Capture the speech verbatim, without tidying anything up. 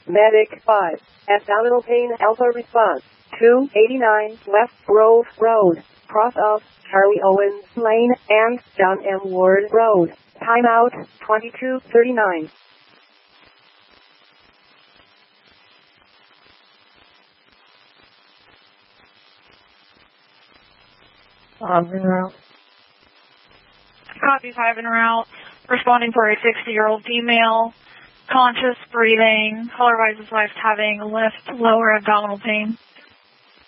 Medic five, abdominal pain alpha response, two eighty-nine West Grove Road, cross of Charlie Owens Lane and John M. Ward Road. Timeout, twenty-two thirty-nine. Um, en route. Copy five en route. Responding for a sixty-year-old female. Conscious, breathing. Otherwise, his wife's having lift, lower abdominal pain.